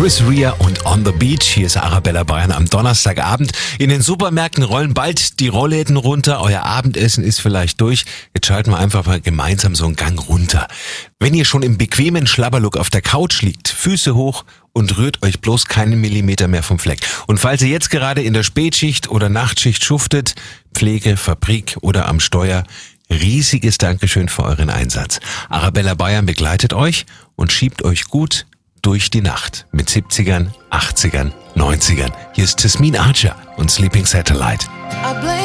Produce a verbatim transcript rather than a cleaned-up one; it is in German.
Chris Rea und On the Beach. Hier ist Arabella Bayern am Donnerstagabend. In den Supermärkten rollen bald die Rollläden runter. Euer Abendessen ist vielleicht durch. Jetzt schalten wir einfach mal gemeinsam so einen Gang runter. Wenn ihr schon im bequemen Schlabberlook auf der Couch liegt, Füße hoch und rührt euch bloß keinen Millimeter mehr vom Fleck. Und falls ihr jetzt gerade in der Spätschicht oder Nachtschicht schuftet, Pflege, Fabrik oder am Steuer, riesiges Dankeschön für euren Einsatz. Arabella Bayern begleitet euch und schiebt euch gut durch die Nacht mit siebzigern, achtzigern, neunzigern. Hier ist Tasmin Archer und Sleeping Satellite.